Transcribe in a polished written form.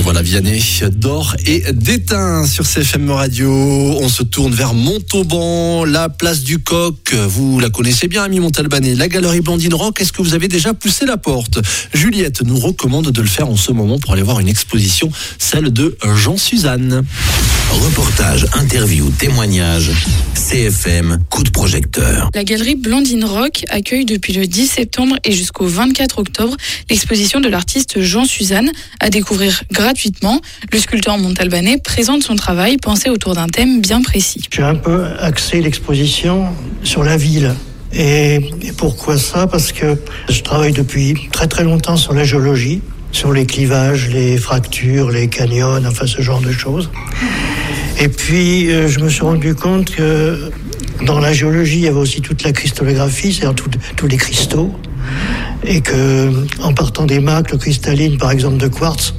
voilà, Vianney d'or et d'étain sur CFM Radio. On se tourne vers Montauban, la place du Coq. Vous la connaissez bien, ami Montalbanais. La galerie Blandine Rock, est-ce que vous avez déjà poussé la porte ? Juliette nous recommande de le faire en ce moment pour aller voir une exposition, celle de Jean Suzanne. Reportage, interview, témoignage, CFM, coup de projecteur. La galerie Blandine Rock accueille depuis le 10 septembre et jusqu'au 24 octobre l'exposition de l'artiste Jean Suzanne à découvrir gratuitement. Le sculpteur montalbanais présente son travail pensé autour d'un thème bien précis. J'ai un peu axé l'exposition sur la ville. Et pourquoi ça ? Parce que je travaille depuis très très longtemps sur la géologie, sur les clivages, les fractures, les canyons, enfin ce genre de choses. Et puis je me suis rendu compte que dans la géologie, il y avait aussi toute la cristallographie, c'est-à-dire tous les cristaux. Et que, en partant des macles cristallines, par exemple de quartz,